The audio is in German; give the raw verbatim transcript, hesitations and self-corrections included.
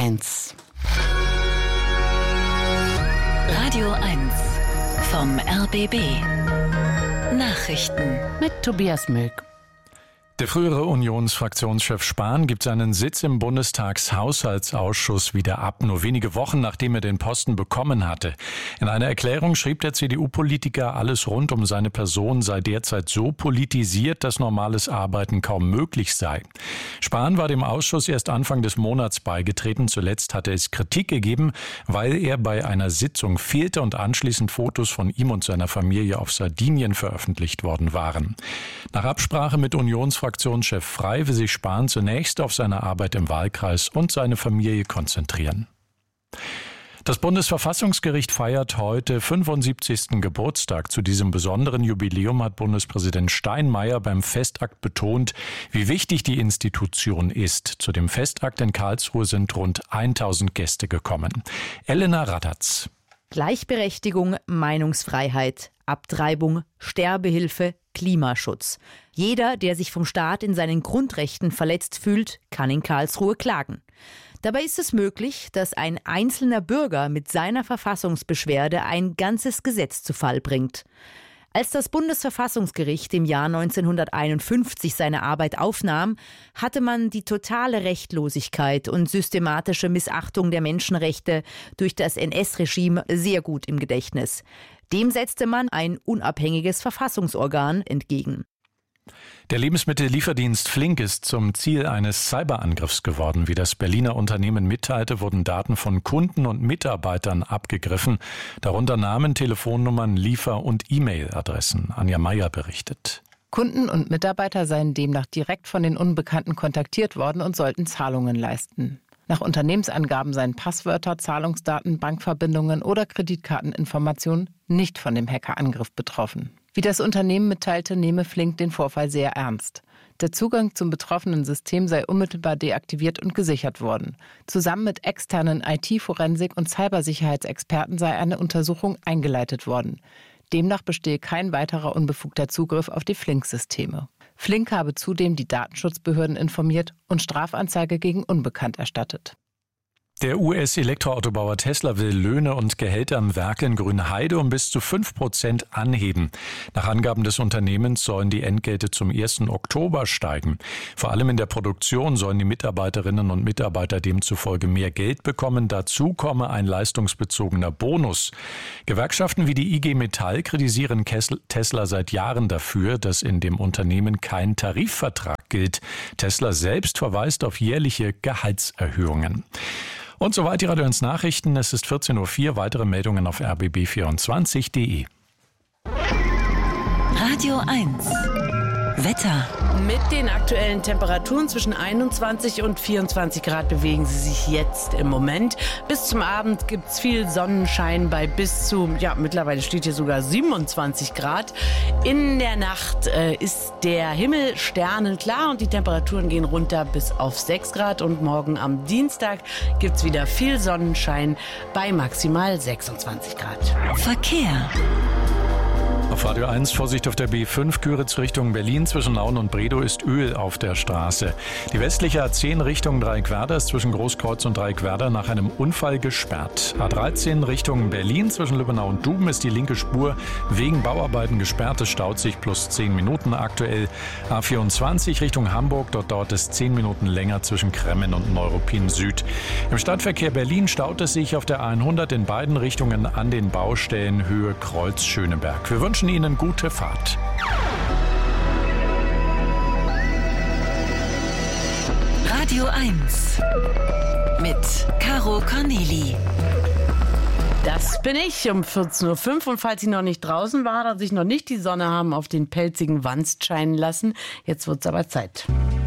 eins. Radio eins vom R B B. Nachrichten Mit Tobias Milk. Der frühere Unionsfraktionschef Spahn gibt seinen Sitz im Bundestagshaushaltsausschuss wieder ab, nur wenige Wochen nachdem er den Posten bekommen hatte. In einer Erklärung schrieb der C D U-Politiker, alles rund um seine Person sei derzeit so politisiert, dass normales Arbeiten kaum möglich sei. Spahn war dem Ausschuss erst Anfang des Monats beigetreten. Zuletzt hatte es Kritik gegeben, weil er bei einer Sitzung fehlte und anschließend Fotos von ihm und seiner Familie auf Sardinien veröffentlicht worden waren. Nach Absprache mit Unionsfraktionschef Fraktionschef Frey will sich Spahn zunächst auf seine Arbeit im Wahlkreis und seine Familie konzentrieren. Das Bundesverfassungsgericht feiert heute fünfundsiebzigsten Geburtstag. Zu diesem besonderen Jubiläum hat Bundespräsident Steinmeier beim Festakt betont, wie wichtig die Institution ist. Zu dem Festakt in Karlsruhe sind rund tausend Gäste gekommen. Elena Radatz. Gleichberechtigung, Meinungsfreiheit, Abtreibung, Sterbehilfe, Klimaschutz. Jeder, der sich vom Staat in seinen Grundrechten verletzt fühlt, kann in Karlsruhe klagen. Dabei ist es möglich, dass ein einzelner Bürger mit seiner Verfassungsbeschwerde ein ganzes Gesetz zu Fall bringt. Als das Bundesverfassungsgericht im Jahr neunzehnhunderteinundfünfzig seine Arbeit aufnahm, hatte man die totale Rechtlosigkeit und systematische Missachtung der Menschenrechte durch das N S-Regime sehr gut im Gedächtnis. Dem setzte man ein unabhängiges Verfassungsorgan entgegen. Der Lebensmittellieferdienst Flink ist zum Ziel eines Cyberangriffs geworden. Wie das Berliner Unternehmen mitteilte, wurden Daten von Kunden und Mitarbeitern abgegriffen, darunter Namen, Telefonnummern, Liefer- und E-Mail-Adressen. Anja Meier berichtet. Kunden und Mitarbeiter seien demnach direkt von den Unbekannten kontaktiert worden und sollten Zahlungen leisten. Nach Unternehmensangaben seien Passwörter, Zahlungsdaten, Bankverbindungen oder Kreditkarteninformationen nicht von dem Hackerangriff betroffen. Wie das Unternehmen mitteilte, nehme Flink den Vorfall sehr ernst. Der Zugang zum betroffenen System sei unmittelbar deaktiviert und gesichert worden. Zusammen mit externen I T-Forensik- und Cybersicherheitsexperten sei eine Untersuchung eingeleitet worden. Demnach bestehe kein weiterer unbefugter Zugriff auf die Flink-Systeme. Flink habe zudem die Datenschutzbehörden informiert und Strafanzeige gegen Unbekannt erstattet. Der U S-Elektroautobauer Tesla will Löhne und Gehälter im Werk in Grünheide um bis zu fünf Prozent anheben. Nach Angaben des Unternehmens sollen die Entgelte zum ersten Oktober steigen. Vor allem in der Produktion sollen die Mitarbeiterinnen und Mitarbeiter demzufolge mehr Geld bekommen. Dazu komme ein leistungsbezogener Bonus. Gewerkschaften wie die I G Metall kritisieren Tesla seit Jahren dafür, dass in dem Unternehmen kein Tarifvertrag gilt. Tesla selbst verweist auf jährliche Gehaltserhöhungen. Und soweit die Radio eins Nachrichten. Es ist vierzehn Uhr vier. Weitere Meldungen auf r b b vierundzwanzig punkt de. Radio eins Wetter. Mit den aktuellen Temperaturen zwischen einundzwanzig und vierundzwanzig Grad bewegen sie sich jetzt im Moment. Bis zum Abend gibt es viel Sonnenschein bei bis zu, ja, mittlerweile steht hier sogar siebenundzwanzig Grad. In der Nacht äh, ist der Himmel sternenklar und die Temperaturen gehen runter bis auf sechs Grad. Und morgen am Dienstag gibt es wieder viel Sonnenschein bei maximal sechsundzwanzig Grad. Verkehr. Auf Radio eins Vorsicht auf der B fünf Küritz Richtung Berlin. Zwischen Nauen und Bredow ist Öl auf der Straße. Die westliche A zehn Richtung Dreieckwerder ist zwischen Großkreuz und Dreieckwerder nach einem Unfall gesperrt. A dreizehn Richtung Berlin zwischen Lübbenau und Duben ist die linke Spur wegen Bauarbeiten gesperrt. Es staut sich plus zehn Minuten aktuell. A vierundzwanzig Richtung Hamburg, dort dauert es zehn Minuten länger zwischen Kremmen und Neuruppin Süd. Im Stadtverkehr Berlin staut es sich auf der A hundert in beiden Richtungen an den Baustellen Höhe Kreuz-Schöneberg. Wir wünschen Ihnen gute Fahrt. Radio eins mit Caro Corneli. Das bin ich um vierzehn Uhr fünf und falls Sie noch nicht draußen waren und sich noch nicht die Sonne haben auf den pelzigen Wanst scheinen lassen, jetzt wird's aber Zeit.